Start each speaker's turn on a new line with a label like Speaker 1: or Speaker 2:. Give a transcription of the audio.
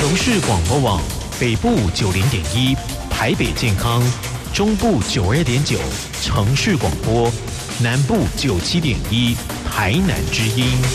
Speaker 1: 城市广播网北部90.1，台北健康，中部92.9，城市广播，南部97.1，台南之音。